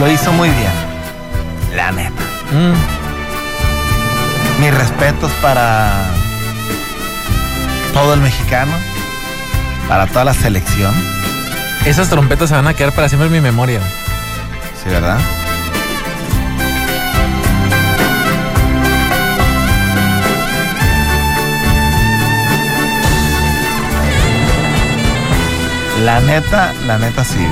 lo hizo muy bien. La neta. Mis respetos para todo el mexicano, para toda la selección. Esas trompetas se van a quedar para siempre en mi memoria. Sí, ¿verdad? La neta sí.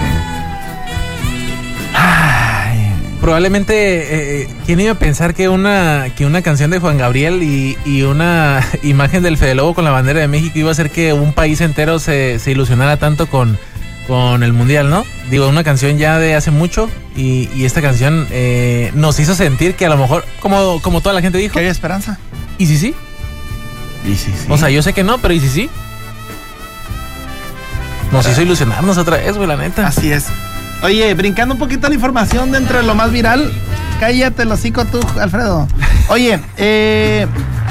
Ay. Probablemente, ¿quién iba a pensar que una canción de Juan Gabriel y una imagen del Fede Lobo con la bandera de México iba a hacer que un país entero se ilusionara tanto con el Mundial, ¿no? Digo, una canción ya de hace mucho y esta canción nos hizo sentir que a lo mejor, como toda la gente dijo... ¿Que hay esperanza? ¿Y si sí? ¿Y si sí? O sea, yo sé que no, pero ¿y si sí? Nos hizo ilusionarnos otra vez, güey, la neta. Así es. Oye, brincando un poquito la información dentro de lo más viral. Cállate el hocico tú, Alfredo. Oye, que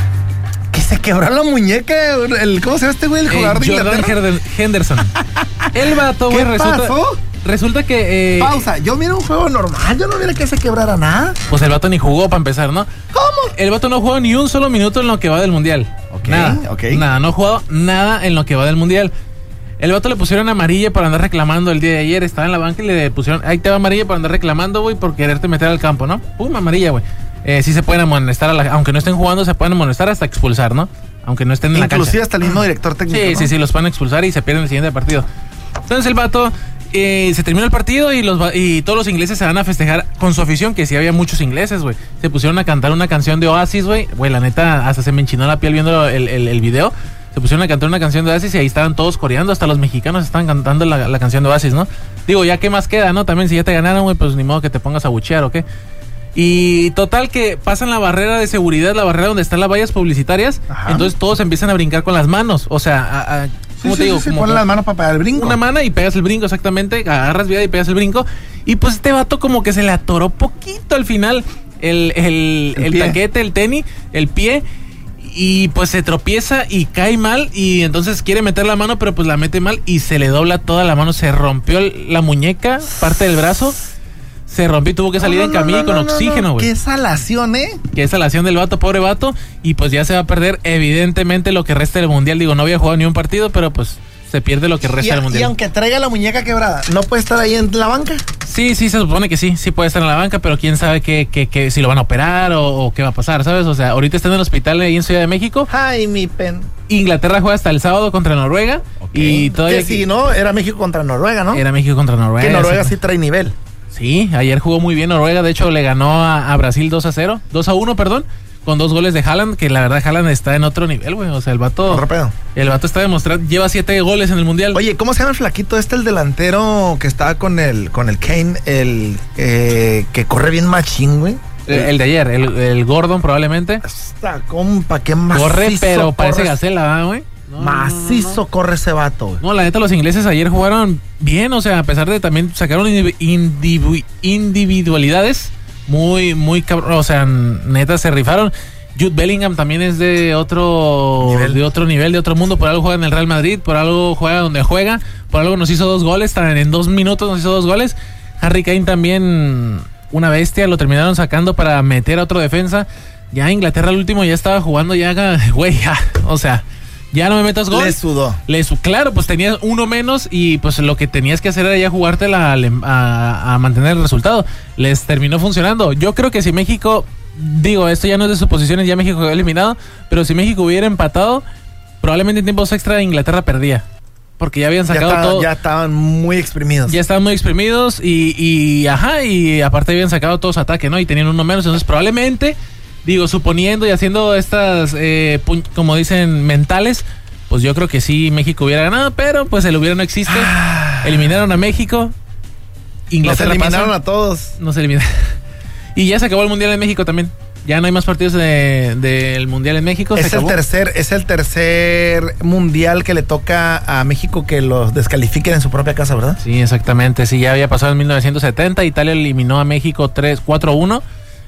se quebró la muñeca. ¿Cómo se llama este güey? El jugador de Jordan Inglaterra. Henderson. El vato, güey, resulta que... Pausa, yo miro un juego normal. Yo no miro que se quebrara nada. Pues el vato ni jugó para empezar, ¿no? ¿Cómo? El vato no jugó ni un solo minuto en lo que va del Mundial. Nada, no ha jugado nada en lo que va del Mundial. El vato le pusieron amarilla por andar reclamando el día de ayer. Estaba en la banca y le pusieron, ahí te va amarilla por andar reclamando, güey, por quererte meter al campo, ¿no? Pum, amarilla, güey. Sí se pueden amonestar, aunque no estén jugando, se pueden amonestar hasta expulsar, ¿no? Aunque no estén en la cancha. Inclusive hasta el mismo director técnico, Sí, los pueden expulsar y se pierden el siguiente partido. Entonces el vato, se terminó el partido y todos los ingleses se van a festejar con su afición, que sí había muchos ingleses, güey. Se pusieron a cantar una canción de Oasis, güey. Güey, la neta, hasta se me enchinó la piel viendo el video. Se pusieron a cantar una canción de Oasis y ahí estaban todos coreando, hasta los mexicanos estaban cantando la canción de Oasis, ¿no? Digo, ya qué más queda, ¿no? También si ya te ganaron, güey, pues ni modo que te pongas a buchear, ¿o qué? Y total que pasan la barrera de seguridad, la barrera donde están las vallas publicitarias. Ajá. Entonces todos empiezan a brincar con las manos, o sea, ¿cómo te digo? Sí, ponen las manos para pegar el brinco. Una mano y pegas el brinco, exactamente, agarras vida y pegas el brinco. Y pues este vato como que se le atoró poquito al final el taquete, el tenis, el pie. Y pues se tropieza y cae mal y entonces quiere meter la mano, pero pues la mete mal y se le dobla toda la mano, se rompió la muñeca, parte del brazo, se rompió y tuvo que salir en camilla con oxígeno, güey. Qué salación, Qué salación del vato, pobre vato, y pues ya se va a perder evidentemente lo que resta del Mundial. Digo, no había jugado ni un partido, pero pues se pierde lo que resta del Mundial. Y aunque traiga la muñeca quebrada, ¿no puede estar ahí en la banca? Sí, se supone que sí puede estar en la banca, pero quién sabe que si lo van a operar o qué va a pasar, ¿sabes? O sea, ahorita está en el hospital ahí en Ciudad de México. Ay, mi pen. Inglaterra juega hasta el sábado contra Noruega. Okay. Y todavía... Que sí, ¿no? Era México contra Noruega, ¿no? Era México contra Noruega. Que Noruega sí trae nivel. Sí, ayer jugó muy bien Noruega, de hecho le ganó a Brasil 2-1, perdón. Con 2 goles de Haaland, que la verdad Haaland está en otro nivel, güey. O sea, el vato está demostrando, lleva 7 goles en el Mundial. Oye, ¿cómo se llama el flaquito el delantero que estaba con el Kane, que corre bien machín, güey? El de ayer, el Gordon probablemente. Esta compa, qué macizo. Corre, pero parece gacela, güey. Macizo corre ese vato, güey. No, la neta, los ingleses ayer jugaron bien, o sea, a pesar de también sacaron individualidades. Muy cabrón, o sea, neta se rifaron. Jude Bellingham también es de otro nivel, de otro mundo. Por algo juega en el Real Madrid, por algo juega donde juega, por algo nos hizo 2 goles, en 2 minutos nos hizo 2 goles. Harry Kane también, una bestia, lo terminaron sacando para meter a otro defensa. Ya Inglaterra al último ya estaba jugando, güey, o sea, ya no me metas gol. Le sudó. Claro, pues tenías uno menos y pues lo que tenías que hacer era ya jugártela a mantener el resultado. Les terminó funcionando. Yo creo que si México, digo, esto ya no es de suposiciones, ya México quedó eliminado, pero si México hubiera empatado, probablemente en tiempos extra Inglaterra perdía. Porque ya habían sacado todo. Ya estaban muy exprimidos. Ya estaban muy exprimidos y aparte habían sacado todo su ataque, ¿no? Y tenían uno menos, entonces probablemente... Digo, suponiendo y haciendo estas, como dicen, mentales, pues yo creo que sí México hubiera ganado, pero pues el hubiera no existe. Eliminaron a México. Inglaterra nos eliminaron a todos. Nos eliminaron. Y ya se acabó el Mundial en México también. Ya no hay más partidos del Mundial en México. Es el tercer Mundial que le toca a México que los descalifiquen en su propia casa, ¿verdad? Sí, exactamente. Sí, ya había pasado en 1970. Italia eliminó a México 4-1.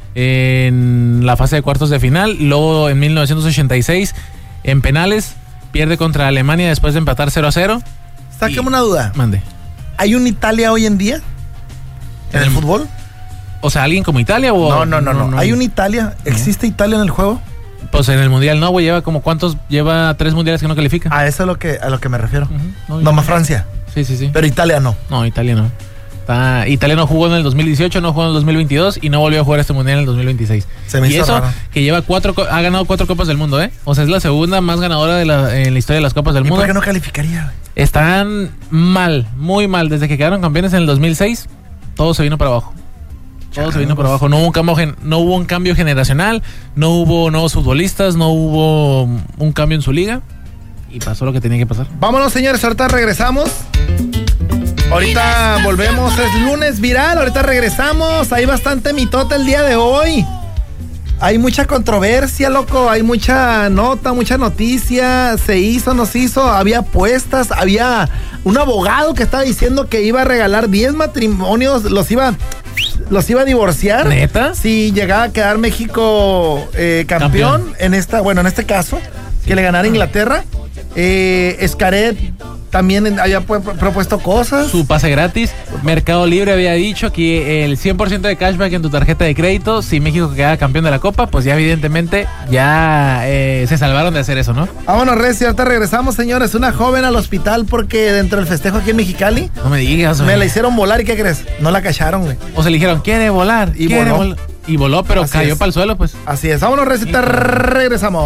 En la fase de cuartos de final. Luego en 1986 en penales pierde contra Alemania después de empatar 0-0. Sáqueme una duda. Mande. ¿Hay un Italia hoy en día en el fútbol? O sea, ¿alguien como Italia o...? No. ¿Hay una Italia? ¿Existe Italia en el juego? Pues en el Mundial no, güey. Lleva 3 mundiales que no califica. A eso es a lo que me refiero. Uh-huh. No más Francia. Sí. Pero Italia no. No, Italia no. Italia no jugó en el 2018, no jugó en el 2022 y no volvió a jugar este Mundial en el 2026. Se me hizo eso raro. Que ha ganado 4 Copas del Mundo, ¿eh? O sea, es la segunda más ganadora en la historia de las Copas del ¿Y Mundo. por qué no calificaría? Están mal, muy mal. Desde que quedaron campeones en el 2006, todo se vino para abajo. No hubo un cambio generacional, no hubo nuevos futbolistas, no hubo un cambio en su liga y pasó lo que tenía que pasar. Vámonos, señores, ahorita regresamos. Ahorita volvemos, es lunes viral, ahorita regresamos. Hay bastante mitote el día de hoy. Hay mucha controversia, loco, hay mucha nota, mucha noticia. Se hizo, no se hizo, había apuestas, había un abogado que estaba diciendo que iba a regalar 10 matrimonios, los iba a divorciar. ¿Neta? Si llegaba a quedar México campeón en este caso, que le ganara Inglaterra. Xcaret también había propuesto cosas. Su pase gratis. Mercado Libre había dicho que el 100% de cashback en tu tarjeta de crédito, si México queda campeón de la Copa, pues ya evidentemente se salvaron de hacer eso, ¿no? Vámonos, Reci, ahorita regresamos, señores. Una joven al hospital porque dentro del festejo aquí en Mexicali no me digas, güey. Me la hicieron volar y ¿qué crees? No la cacharon, güey. O se le dijeron, quiere volar. Y voló. Y voló, pero cayó para el suelo, pues. Así es. Vámonos, Reci, regresamos.